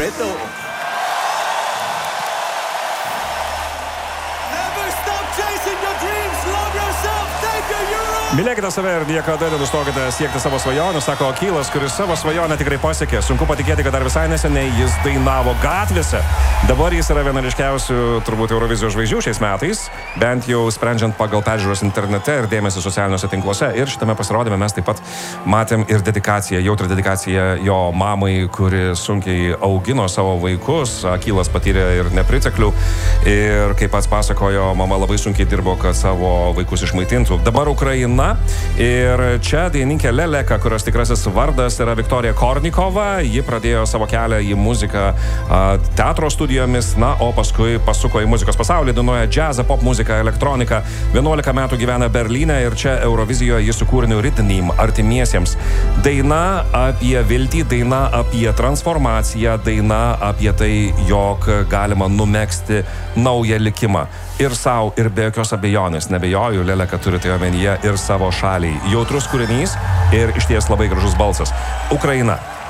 reto. Never stop chasing your dreams. Love yourself. Take a Euro. Mylėkite save ir niekada nenustokite siekti savo svajonių, sako Akylas, kuris savo svajonę tikrai pasiekė. Sunku patikėti, kad dar visai neseniai jis dainavo gatvėse. Dabar jis yra viena ryškiausių, turbūt, Eurovizijos žvaigždžių šiais metais, bent jau sprendžiant pagal peržiūros internete ir dėmesį socialiniuose tinkluose. Ir šitame pasirodyme mes taip pat matėm ir dedikaciją, jautrą dedikaciją jo mamai, kuri sunkiai augino savo vaikus. Akylas patyrė ir nepriteklių. Ir kaip pats pasakojo, mama labai sunkiai dirbo, kad savo vaikus išmaitintų. Dabar Ukraina. Ir čia dainininkė Leleka, kurios tikrasis vardas yra Viktorija Kornikova. Ji pradėjo savo kelią į muziką teatro studijomis, na, o paskui pasuko į muzikos pasaulį, dainuoja džiazą, pop muziką, elektroniką. 11 metų gyvena Berlyne ir čia Eurovizijoje jis su kūriniu Ritnim artimiesiems. Daina apie viltį, daina apie transformaciją, daina apie tai, jog galima numegzti naują likimą. Ir savo, ir be jokios abejonės, nebejoju, Leleka turi tai omenyje ir savo šaliai. Jautrus kūrinys ir išties labai gražus balsas. Ukraina.